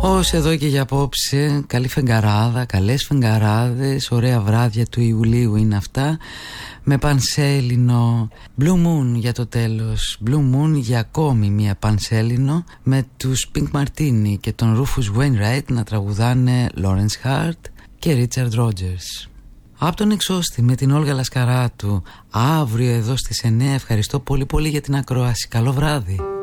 Ως εδώ και για απόψε. Καλή φεγγαράδα, καλές φεγγαράδες. Ωραία βράδια του Ιουλίου είναι αυτά. Με πανσέλινο Blue Moon για το τέλος. Blue Moon για ακόμη μια πανσέλινο. Με τους Pink Martini και τον Rufus Wainwright να τραγουδάνε Lawrence Hart και Richard Rogers. Από τον Εξώστη με την Όλγα Λασκαράτου. Αύριο εδώ στις 9. Ευχαριστώ πολύ πολύ για την ακρόαση. Καλό βράδυ.